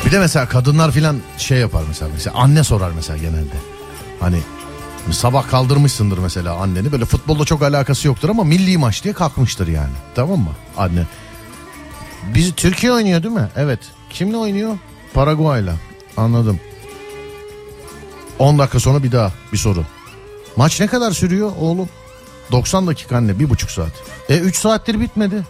Bir de mesela kadınlar filan şey yapar mesela anne sorar mesela genelde. Hani sabah kaldırmışsındır mesela anneni, böyle futbolda çok alakası yoktur ama milli maç diye kalkmıştır yani. Tamam mı anne? Bizi Türkiye oynuyor değil mi? Evet. Kimle oynuyor? Paraguay'la. Anladım. 10 dakika sonra bir daha bir soru. Maç ne kadar sürüyor oğlum? 90 dakika anne, 1,5 saat. 3 saattir bitmedi.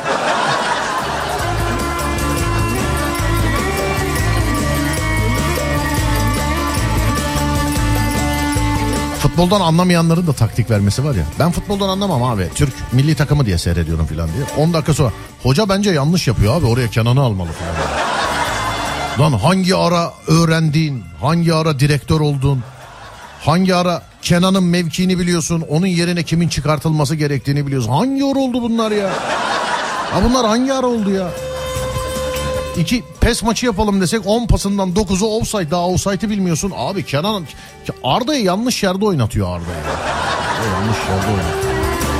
Futboldan anlamayanların da taktik vermesi var ya. Ben futboldan anlamam abi. Türk milli takımı diye seyrediyorum falan diye. 10 dakika sonra hoca bence yanlış yapıyor abi. Oraya Kenan'ı almalı falan. Lan hangi ara öğrendin? Hangi ara direktör oldun? Hangi ara Kenan'ın mevkiini biliyorsun? Onun yerine kimin çıkartılması gerektiğini biliyorsun. Hangi ara oldu bunlar ya? Ha bunlar hangi ara oldu ya? 2 pes maçı yapalım desek 10 pasından 9'u offside, daha offside'ı bilmiyorsun. Abi Kenan Arda'yı yanlış yerde oynatıyor Arda'yı. Yanlış yerde oynatıyor.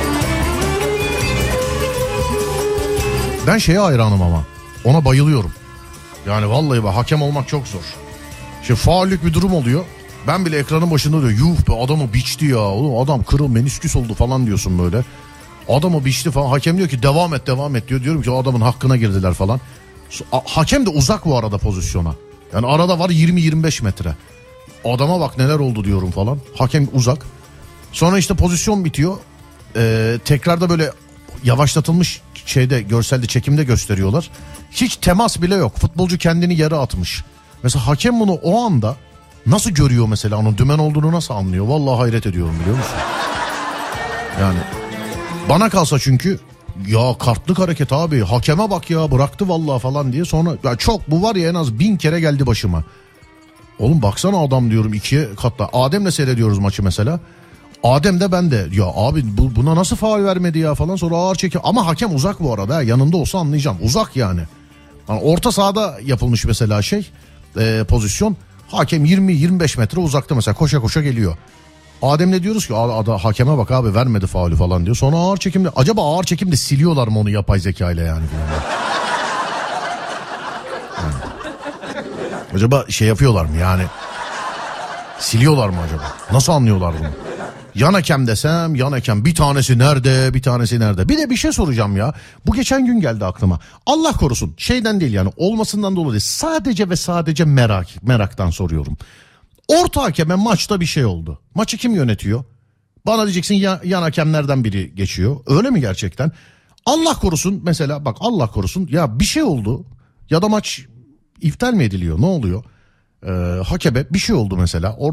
Ben şeye hayranım ama. Ona bayılıyorum. Yani vallahi bak, hakem olmak çok zor. Şimdi faullük bir durum oluyor. Ben bile ekranın başında diyor yuh be adamı biçti ya. Oğlum adam menisküs oldu falan diyorsun böyle. Adamı biçti falan. Hakem diyor ki devam et diyor. Diyorum ki o adamın hakkına girdiler falan. Hakem de uzak bu arada pozisyona. Yani arada var 20-25 metre. Adama bak neler oldu diyorum falan. Hakem uzak. Sonra işte pozisyon bitiyor. Tekrarda böyle yavaşlatılmış şeyde, görselde, çekimde gösteriyorlar. Hiç temas bile yok. Futbolcu kendini yere atmış. Mesela hakem bunu o anda nasıl görüyor mesela, onun dümen olduğunu nasıl anlıyor? Vallahi hayret ediyorum, biliyor musun? Yani bana kalsa çünkü ya kartlık hareket abi, hakeme bak ya bıraktı vallahi falan diye, sonra ya çok bu var ya en az 1000 kere geldi başıma. Oğlum baksana adam diyorum 2'ye katla. Adem'le seyrediyoruz maçı mesela. Adem de ben de ya abi buna nasıl faul vermedi ya falan, sonra ağır çekim. Ama hakem uzak bu arada, yanında olsa anlayacağım, uzak yani. Yani orta sahada yapılmış mesela pozisyon. Hakem 20-25 metre uzakta mesela, koşa koşa geliyor. Adem'le diyoruz ki hakeme bak abi vermedi faulü falan diyor. Sonra ağır çekimde, acaba ağır çekimde siliyorlar mı onu yapay zeka ile yani. Acaba şey yapıyorlar mı yani, siliyorlar mı acaba? Nasıl anlıyorlar bunu? Yan hakem desem, yan hakem bir tanesi nerede, bir tanesi nerede? Bir de bir şey soracağım ya. Bu geçen gün geldi aklıma. Allah korusun, şeyden değil yani, olmasından dolayı değil. Sadece ve sadece meraktan soruyorum. Orta hakeme maçta bir şey oldu. Maçı kim yönetiyor? Bana diyeceksin yan hakemlerden biri geçiyor. Öyle mi gerçekten? Allah korusun mesela, bak Allah korusun ya, bir şey oldu. Ya da maç iptal mi ediliyor? Ne oluyor? Hakeme bir şey oldu mesela.